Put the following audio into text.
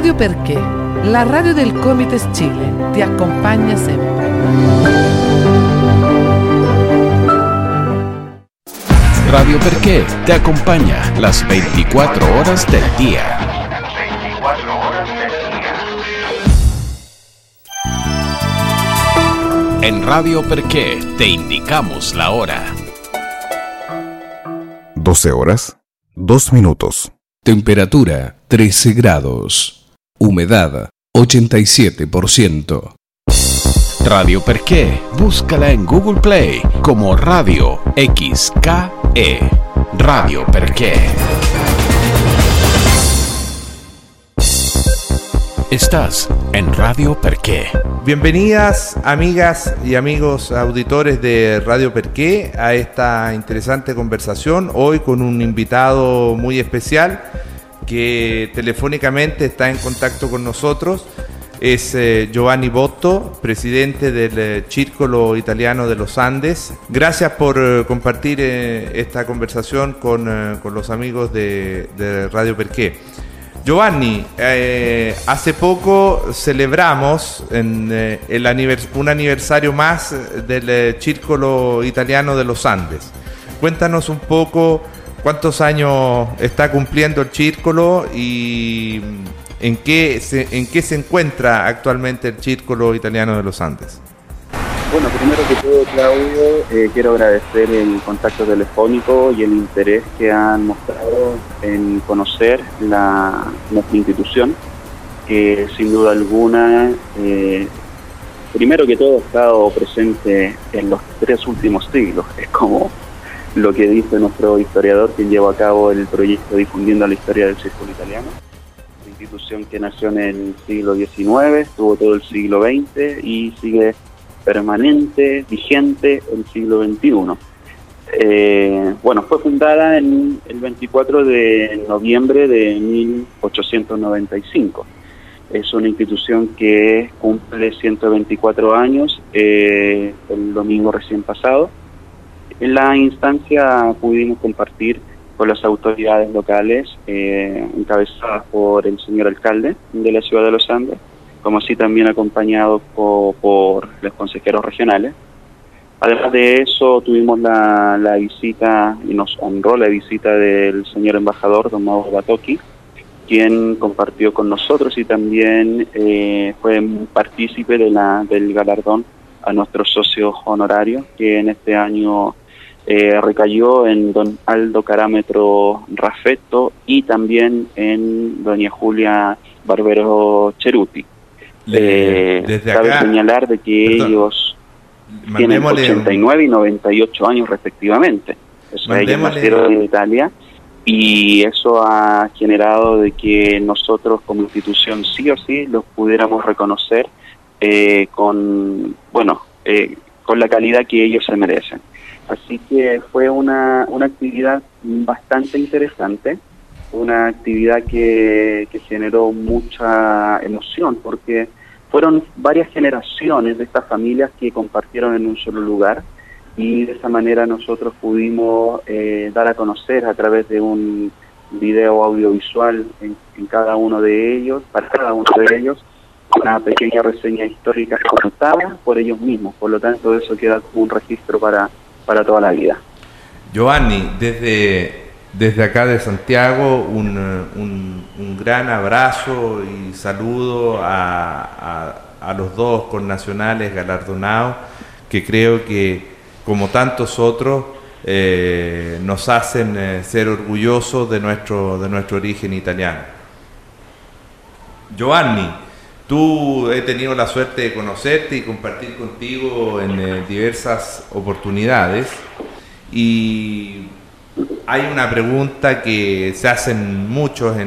Radio Perché, la radio del Comites Chile, ti acompaña siempre. Radio Perché te acompaña las 24 horas del día. En Radio Perché te indicamos la hora. 12 horas, 2 minutos. Temperatura 13 grados. Humedad 87%. Radio Perché, búscala en Google Play como Radio XKE. Radio Perché. Estás en Radio Perché. Bienvenidas, amigas y amigos auditores de Radio Perché, a esta interesante conversación. Hoy con un invitado muy especial que telefónicamente está en contacto con nosotros. Es Giovanni Botto, presidente del Círculo Italiano de los Andes. Gracias por compartir esta conversación con los amigos de Radio Perché. Giovanni, hace poco celebramos un aniversario más del Círculo Italiano de los Andes. Cuéntanos un poco cuántos años está cumpliendo el Círculo y en qué se encuentra actualmente el Círculo Italiano de los Andes. Bueno, primero que todo, Claudio, quiero agradecer el contacto telefónico y el interés que han mostrado en conocer nuestra institución, que sin duda alguna, primero que todo, ha estado presente en los 3 últimos siglos. Es como lo que dice nuestro historiador, que llevó a cabo el proyecto Difundiendo la Historia del Círculo Italiano. Una institución que nació en el siglo XIX, estuvo todo el siglo XX y sigue permanente, vigente, el siglo XXI. Fue fundada el 24 de noviembre de 1895. Es una institución que cumple 124 años el domingo recién pasado. En la instancia pudimos compartir con las autoridades locales, encabezadas por el señor alcalde de la ciudad de Los Andes, como así también acompañado por los consejeros regionales. Además de eso, tuvimos la visita, y nos honró la visita del señor embajador, don Mauro Batocchi, quien compartió con nosotros y también fue partícipe del galardón a nuestros socios honorarios, que en este año recayó en don Aldo Carámetro Raffetto y también en doña Julia Barbero Ceruti. Cabe señalar de que ellos tienen 89 y 98 años respectivamente. Ellos nacieron en Italia y eso ha generado de que nosotros como institución sí o sí los pudiéramos reconocer con la calidad que ellos se merecen. Así que fue una actividad bastante interesante, una actividad que generó mucha emoción, porque fueron varias generaciones de estas familias que compartieron en un solo lugar, y de esa manera nosotros pudimos dar a conocer a través de un video audiovisual en cada uno de ellos, para cada uno de ellos, una pequeña reseña histórica contada por ellos mismos. Por lo tanto, eso queda como un registro para toda la vida. Giovanni, desde acá de Santiago, un gran abrazo y saludo a los dos connacionales galardonados, que creo que, como tantos otros, nos hacen ser orgullosos de nuestro origen italiano. Giovanni, tú he tenido la suerte de conocerte y compartir contigo en diversas oportunidades, y hay una pregunta que se hacen muchos